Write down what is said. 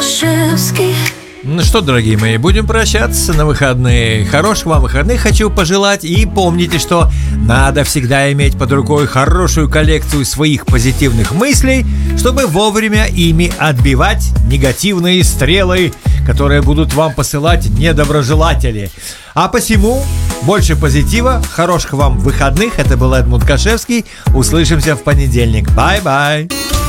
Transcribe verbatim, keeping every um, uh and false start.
Кашевский. Ну что, дорогие мои, будем прощаться на выходные. Хороших вам выходных хочу пожелать. И помните, что надо всегда иметь под рукой хорошую коллекцию своих позитивных мыслей, чтобы вовремя ими отбивать негативные стрелы, которые будут вам посылать недоброжелатели. А посему больше позитива, хороших вам выходных. Это был Эдмунд Кашевский. Услышимся в понедельник. Бай-бай.